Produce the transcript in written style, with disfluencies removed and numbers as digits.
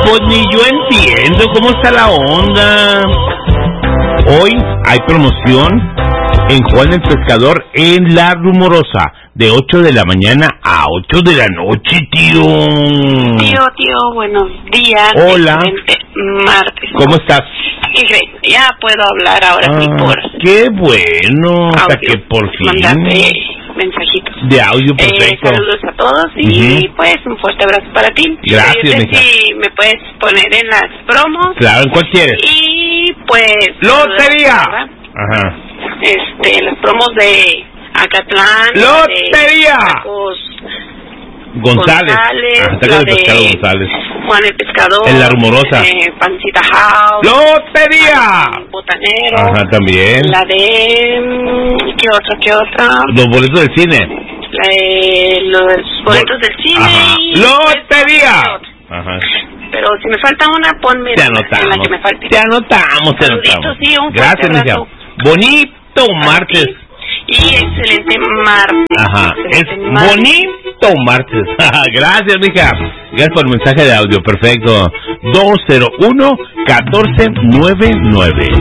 Pues ni yo entiendo cómo está la onda. Hoy hay promoción en Juan el Pescador en La Rumorosa, de 8 de la mañana a 8 de la noche, tío. Tío, buenos días. Hola. Martes. ¿Cómo estás? Ya puedo hablar ahora sí por... ¡Qué bueno! Hasta audio, que por fin... mandarte mensajitos. De audio, perfecto. Saludos a todos y pues un fuerte abrazo para ti. Gracias, mija. Si me puedes poner en las promos. Claro, ¿en cuál quieres? Y pues... ¡Lotería! Ajá. Las promos de Acatlán. ¡Lotería! González. La de González. Juan el Pescador. En La Rumorosa. Pancita House. ¡Lotería! Botanero. Ajá, también. La de... ¿Qué otra? Los boletos del cine. Los boletos del cine. Ajá. Y ¡Lotería! Ajá. Pero si me falta una, ponme te anotamos, en la que me falte. Te anotamos. Sí, un gracias, mija. Bonito martes. Y excelente martes. Ajá, bonito martes. Gracias, mija. Gracias por el mensaje de audio. Perfecto. 201-1499.